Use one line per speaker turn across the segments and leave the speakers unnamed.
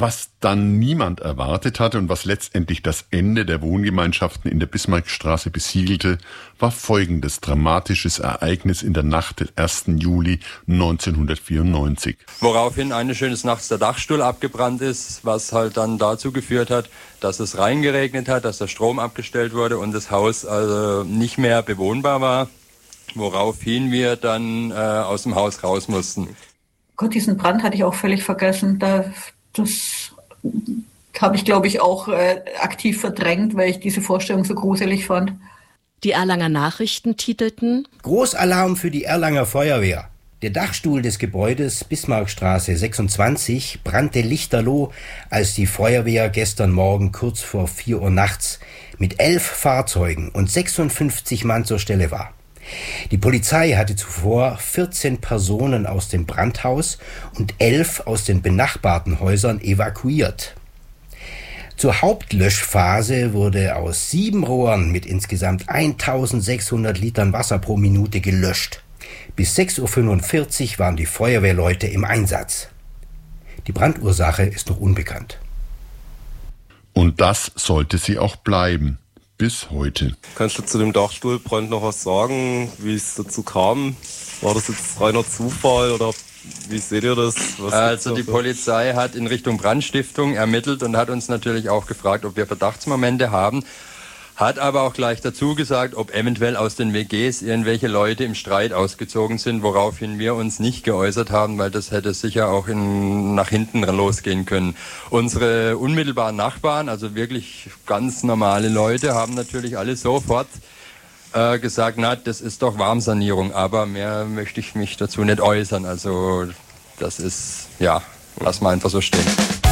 Was dann niemand erwartet hatte und was letztendlich das Ende der Wohngemeinschaften in der Bismarckstraße besiegelte, war folgendes dramatisches Ereignis in der Nacht des 1. Juli 1994.
Woraufhin eines schönen Nachts der Dachstuhl abgebrannt ist, was halt dann dazu geführt hat, dass es reingeregnet hat, dass der Strom abgestellt wurde und das Haus also nicht mehr bewohnbar war, woraufhin wir dann aus dem Haus raus mussten.
Gott, diesen Brand hatte ich auch völlig vergessen. Das habe ich, glaube ich, auch aktiv verdrängt, weil ich diese Vorstellung so gruselig fand.
Die Erlanger Nachrichten titelten:
Großalarm für die Erlanger Feuerwehr. Der Dachstuhl des Gebäudes Bismarckstraße 26 brannte lichterloh, als die Feuerwehr gestern Morgen kurz vor 4 Uhr nachts mit 11 Fahrzeugen und 56 Mann zur Stelle war. Die Polizei hatte zuvor 14 Personen aus dem Brandhaus und 11 aus den benachbarten Häusern evakuiert. Zur Hauptlöschphase wurde aus 7 Rohren mit insgesamt 1600 Litern Wasser pro Minute gelöscht. Bis 6.45 Uhr waren die Feuerwehrleute im Einsatz. Die Brandursache ist noch unbekannt.
Und das sollte sie auch bleiben. Bis heute.
Kannst du zu dem Dachstuhlbrand noch was sagen, wie es dazu kam? War das jetzt reiner Zufall oder wie seht ihr das?
Also die Polizei hat in Richtung Brandstiftung ermittelt und hat uns natürlich auch gefragt, ob wir Verdachtsmomente haben. Hat aber auch gleich dazu gesagt, ob eventuell aus den WGs irgendwelche Leute im Streit ausgezogen sind, woraufhin wir uns nicht geäußert haben, weil das hätte sicher auch nach hinten losgehen können. Unsere unmittelbaren Nachbarn, also wirklich ganz normale Leute, haben natürlich alle sofort gesagt, na, das ist doch Warmsanierung, aber mehr möchte ich mich dazu nicht äußern. Also das ist, ja, lass mal einfach so stehen.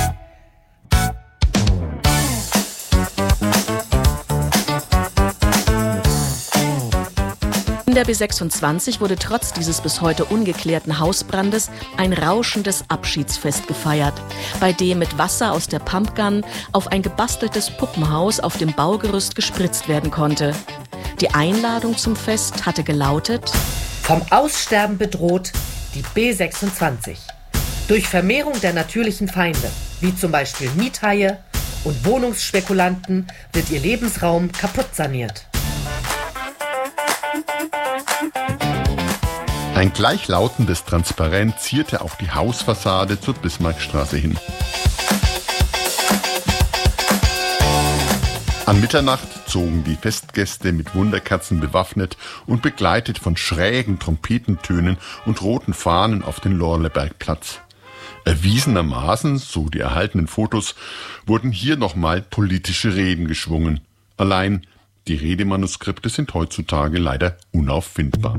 In der B26 wurde trotz dieses bis heute ungeklärten Hausbrandes ein rauschendes Abschiedsfest gefeiert, bei dem mit Wasser aus der Pumpgun auf ein gebasteltes Puppenhaus auf dem Baugerüst gespritzt werden konnte. Die Einladung zum Fest hatte gelautet:
Vom Aussterben bedroht die B26. Durch Vermehrung der natürlichen Feinde, wie zum Beispiel Miethaie und Wohnungsspekulanten, wird ihr Lebensraum kaputt saniert.
Ein gleichlautendes Transparent zierte auch die Hausfassade zur Bismarckstraße hin. An Mitternacht zogen die Festgäste mit Wunderkerzen bewaffnet und begleitet von schrägen Trompetentönen und roten Fahnen auf den Lorlebergplatz. Erwiesenermaßen, so die erhaltenen Fotos, wurden hier nochmal politische Reden geschwungen. Allein die Redemanuskripte sind heutzutage leider unauffindbar.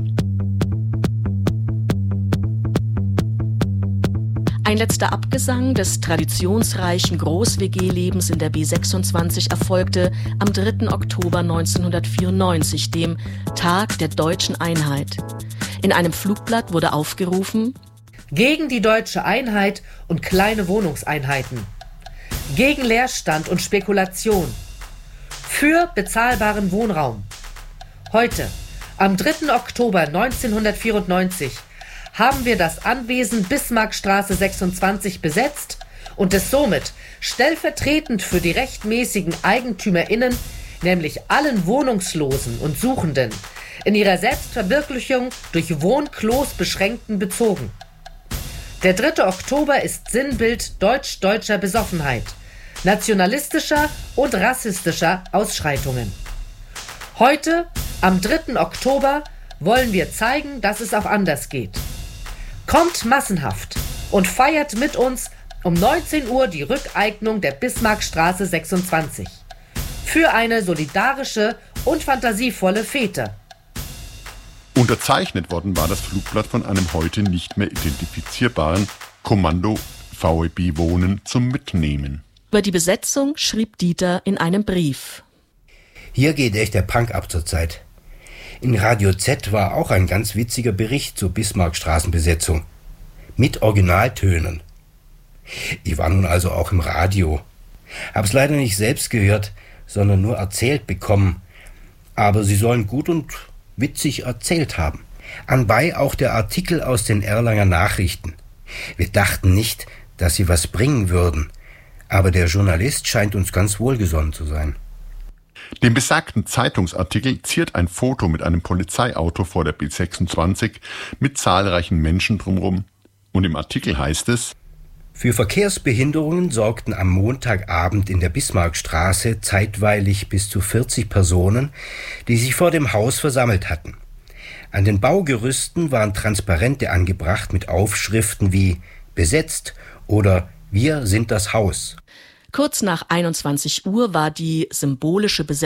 Ein letzter Abgesang des traditionsreichen Groß-WG-Lebens in der B26 erfolgte am 3. Oktober 1994, dem Tag der deutschen Einheit. In einem Flugblatt wurde aufgerufen:
Gegen die deutsche Einheit und kleine Wohnungseinheiten. Gegen Leerstand und Spekulation. Für bezahlbaren Wohnraum. Heute, am 3. Oktober 1994, haben wir das Anwesen Bismarckstraße 26 besetzt und es somit stellvertretend für die rechtmäßigen EigentümerInnen, nämlich allen Wohnungslosen und Suchenden, in ihrer Selbstverwirklichung durch Wohnklos beschränkten bezogen. Der 3. Oktober ist Sinnbild deutsch-deutscher Besoffenheit, nationalistischer und rassistischer Ausschreitungen. Heute, am 3. Oktober, wollen wir zeigen, dass es auch anders geht. Kommt massenhaft und feiert mit uns um 19 Uhr die Rückeignung der Bismarckstraße 26. Für eine solidarische und fantasievolle Fete.
Unterzeichnet worden war das Flugblatt von einem heute nicht mehr identifizierbaren Kommando VEB Wohnen zum Mitnehmen.
Über die Besetzung schrieb Dieter in einem Brief:
Hier geht echt der Punk ab zur Zeit. In Radio Z war auch ein ganz witziger Bericht zur Bismarckstraßenbesetzung. Mit Originaltönen. Ich war nun also auch im Radio. Hab's leider nicht selbst gehört, sondern nur erzählt bekommen. Aber sie sollen gut und witzig erzählt haben. Anbei auch der Artikel aus den Erlanger Nachrichten. Wir dachten nicht, dass sie was bringen würden. Aber der Journalist scheint uns ganz wohlgesonnen zu sein.
Den besagten Zeitungsartikel ziert ein Foto mit einem Polizeiauto vor der B26 mit zahlreichen Menschen drumherum. Und im Artikel heißt es:
Für Verkehrsbehinderungen sorgten am Montagabend in der Bismarckstraße zeitweilig bis zu 40 Personen, die sich vor dem Haus versammelt hatten. An den Baugerüsten waren Transparente angebracht mit Aufschriften wie »Besetzt« oder »Wir sind das Haus«.
Kurz nach 21 Uhr war die symbolische Besetzung